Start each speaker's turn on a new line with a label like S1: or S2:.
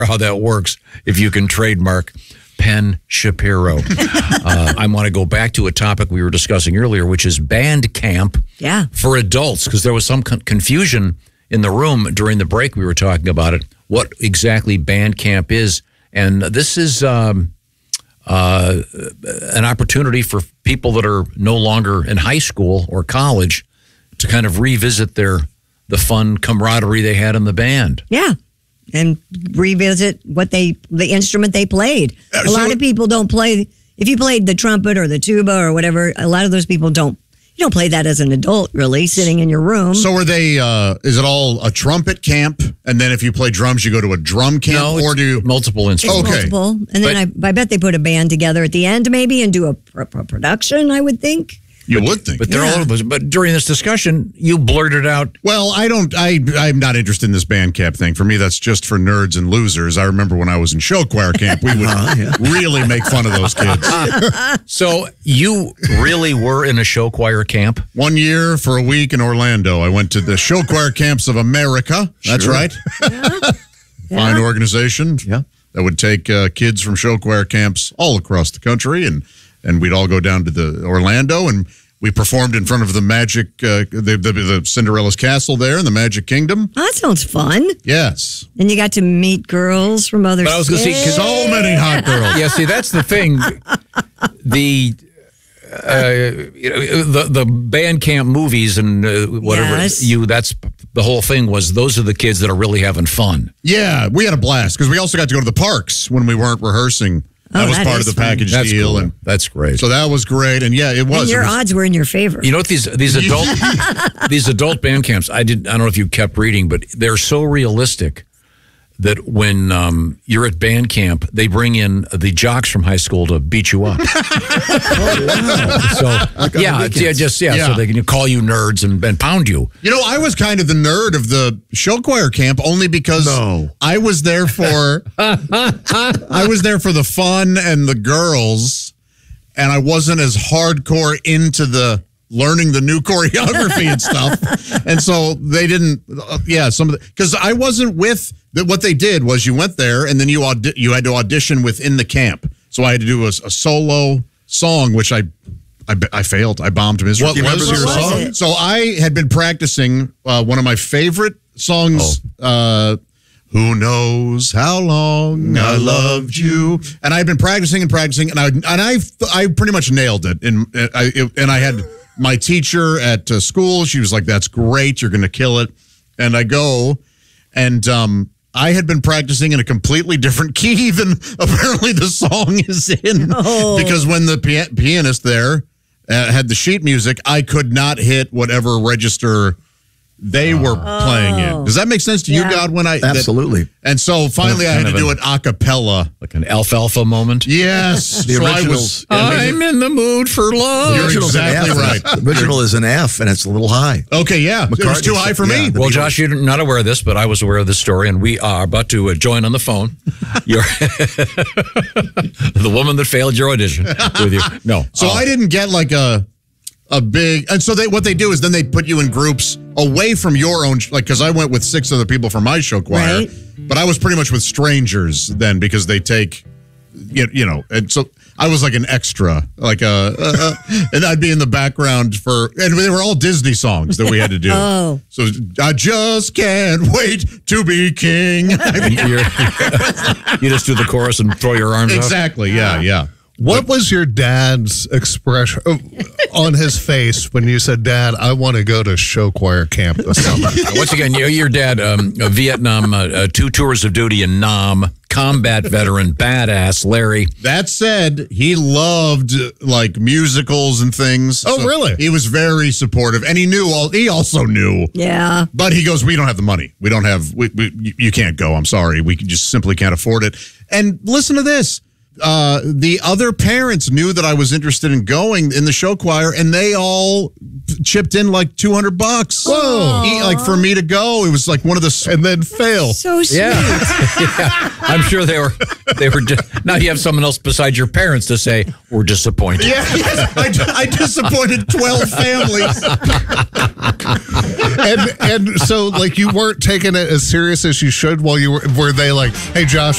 S1: how that works if you can trademark Penn Shapiro. I want to go back to a topic we were discussing earlier, which is band camp for adults, because there was some confusion in the room during the break. We were talking about it, what exactly band camp is. And this is an opportunity for people that are no longer in high school or college to kind of revisit the fun camaraderie they had in the band.
S2: Yeah. And revisit the instrument they played. A lot of people don't play. If you played the trumpet or the tuba or whatever, a lot of those people don't. You don't play that as an adult, really, sitting in your room.
S3: So are they? Is it all a trumpet camp, and then if you play drums, you go to a drum camp, or do you
S1: multiple instruments?
S2: Okay, multiple, and then I bet they put a band together at the end, maybe, and do a production. I would think.
S3: You would think.
S1: But they're all over. But during this discussion, you blurted out.
S3: Well, I'm not interested in this band camp thing. For me, that's just for nerds and losers. I remember when I was in show choir camp, we would really make fun of those kids.
S1: So you really were in a show choir camp?
S3: 1 year for a week in Orlando. I went to the Show Choir Camps of America. That's right. Fine organization. Yeah. That would take kids from show choir camps all across the country, and we'd all go down to the Orlando, and we performed in front of the Magic, the Cinderella's Castle there in the Magic Kingdom.
S2: Oh, that sounds fun.
S3: Yes.
S2: And you got to meet girls from other states.
S1: I was going to say,
S3: so many hot girls.
S1: Yeah, see, that's the thing. The band camp movies and whatever, that's the whole thing was those are the kids that are really having fun.
S3: Yeah, we had a blast because we also got to go to the parks when we weren't rehearsing. That was part of the package deal.
S1: Cool.
S3: And
S1: that's great.
S3: So that was great. And yeah, it was.
S2: And your odds were in your favor.
S1: You know what, these adult band camps, I don't know if you kept reading, but they're so realistic that when you're at band camp, they bring in the jocks from high school to beat you up.
S3: Oh, wow.
S1: So they can call you nerds and pound you.
S3: You know, I was kind of the nerd of the show choir camp only because I was there for the fun and the girls, and I wasn't as hardcore into the learning the new choreography and stuff. And so they didn't, because I wasn't with, what they did was you went there and then you had to audition within the camp. So I had to do a solo song, which I failed. I bombed miserably.
S1: What was your song?
S3: So I had been practicing one of my favorite songs, Who Knows How Long I Loved You. And I had been practicing, and I pretty much nailed it. And I had my teacher at school, she was like, "That's great, you're going to kill it." And I go, and I had been practicing in a completely different key than apparently the song is in. Because when the pianist there had the sheet music, I could not hit whatever register they were playing in. Does that make sense to you, Godwin?
S4: Absolutely.
S3: And so finally I had to do it a cappella.
S1: Like an alfalfa moment?
S3: Yes.
S4: The original's...
S1: I'm in the mood for love.
S3: You're exactly right.
S4: The original is an F, and it's a little high.
S3: Okay, yeah. It was too high for me.
S1: Well, Josh, you're not aware of this, but I was aware of this story, and we are about to join on the phone. You're the woman that failed your audition with you. No.
S3: So I didn't get like a big, and so what they do is then they put you in groups away from your own, like, because I went with 6 other people from my show choir, but I was pretty much with strangers then because they take, and so I was like an extra, like and I'd be in the background and they were all Disney songs that we had to do. So I just can't wait to be king.
S1: You just do the chorus and throw your arms up?
S3: Exactly, yeah.
S5: What was your dad's expression on his face when you said, "Dad, I want to go to show choir camp this summer"?
S1: Once again, your dad, Vietnam, 2 tours of duty in Nam, combat veteran, badass Larry.
S3: That said, he loved like musicals and things.
S5: Oh, really?
S3: He was very supportive, and he also knew.
S2: Yeah.
S3: But he goes, "We don't have the money. We don't have. You can't go. I'm sorry. We just simply can't afford it." And listen to this. The other parents knew that I was interested in going in the show choir, and they all chipped in like $200.
S5: Whoa!
S3: Like for me to go, it was like one of the
S5: and then fail.
S2: So sweet.
S1: Yeah. I'm sure they were. Now you have someone else besides your parents to say we're disappointed.
S3: Yeah, I disappointed 12 families.
S5: and so like you weren't taking it as serious as you should while you were they like, "Hey, Josh,